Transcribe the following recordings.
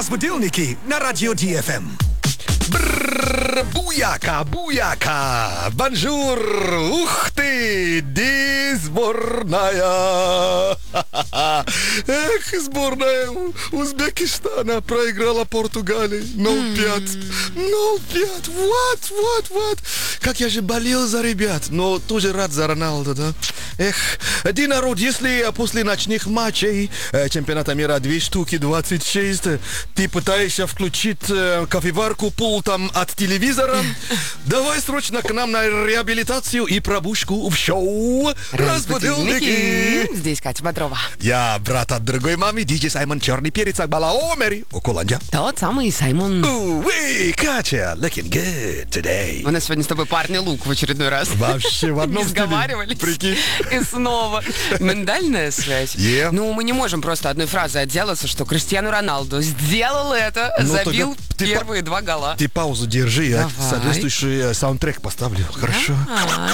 Разбудилники на радио DFM. Бррр, буяка, буяка, бонжур, ух ты, ди сборная. Эх, сборная Узбекистана проиграла Португалии 0-5. 0-5, вот. Как я же болел за ребят, но тоже рад за Роналду, да? Эх, Ди, народ, если после ночных матчей чемпионата мира 2 штуки 26, ты пытаешься включить кофеварку пультом от телевизора, давай срочно к нам на реабилитацию и пробужку в шоу «Разбудилники». Здесь Катя Бодрова. Я брат от другой мамы, диджей Саймон Черный Перец, Акбала Омери, Окуланджа. Тот самый Саймон. Уи, Катя, looking good today. У нас сегодня с тобой парный лук в очередной раз. Вообще в одном стиле. Сговаривались. Прикинь. И снова. Миндальная связь. Yeah. Ну, мы не можем просто одной фразой отделаться, что Криштиану Роналду сделал это, Ну, забил ты первые 2 гола. Ты паузу держи, я Давай. соответствующий саундтрек поставлю. Хорошо. Ай.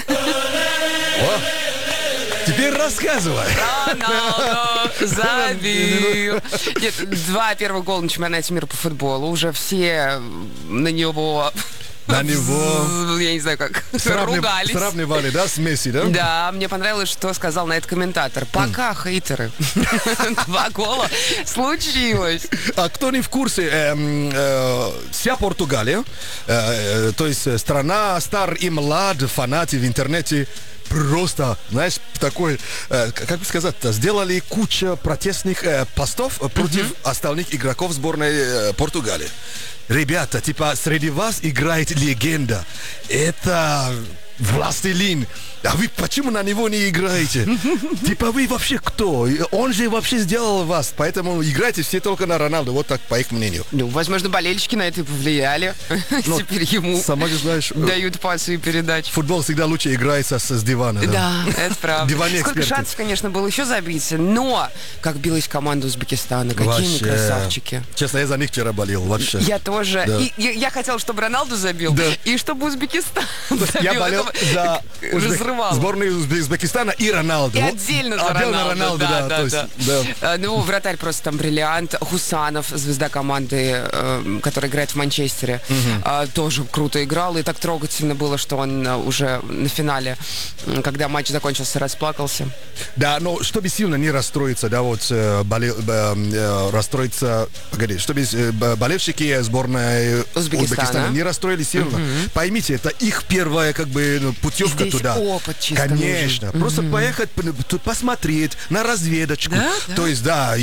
О, теперь рассказывай. Роналду забил. Нет, 2 первых гола на чемпионате мира по футболу. Уже все на него... На него Я не знаю, как ругались. сравнивали, да, с Месси, да? Да, мне понравилось, что сказал на это комментатор. Пока, хейтеры. 2 гола случилось. А кто не в курсе, вся Португалия, то есть страна стар и млад, фанаты в интернете, просто, знаешь, такой, как бы сказать-то, сделали кучу протестных постов против остальных игроков сборной Португалии. Ребята, типа, среди вас играет легенда. Это властелин. А вы почему на него не играете? Типа, вы вообще кто? Он же вообще сделал вас. Поэтому играйте все только на Роналду. Вот так, по их мнению. Ну, возможно, болельщики на это и повлияли. Теперь ему Сама же знаешь, дают пасы и передачи. футбол всегда лучше играется с дивана. Да, это правда. Диване Сколько эксперты. шансов, конечно, было еще забить, но как билась команда Узбекистана, какие они Вообще. красавчики. Честно, я за них вчера болел. Вообще. Я тоже. Да. И я хотела, чтобы Роналду забил, Да. и чтобы Узбекистан Я забил. болел Это за разрывало. сборную Узбекистана и Роналду. И Вот отдельно за отдельно Роналду, да. да, То есть, да. да. Ну, вратарь просто там бриллиант. Хусанов, звезда команды, которая играет в Манчестере, тоже круто играл. И так трогательно было, что он уже на финале, когда матч закончился, расплакался. Да, но чтобы сильно не расстроиться, да, вот расстроиться, погоди, чтобы болельщики сборной Узбекистана не расстроились сильно. Поймите, это их первая как бы путевка Здесь туда. опыт чисто Конечно. нужен. Просто поехать, посмотреть на разведочку. Да, То есть, да,